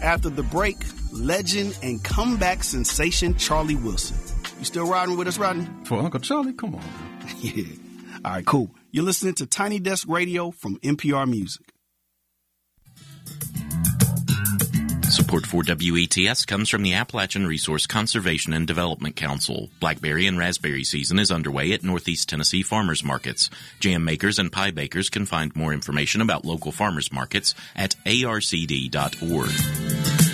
After the break, legend and comeback sensation Charlie Wilson. You still riding with us, Rodney? For Uncle Charlie? Come on. Yeah. All right, cool. You're listening to Tiny Desk Radio from NPR Music. Support for WETS comes from the Appalachian Resource Conservation and Development Council. Blackberry and raspberry season is underway at Northeast Tennessee farmers markets. Jam makers and pie bakers can find more information about local farmers markets at arcd.org.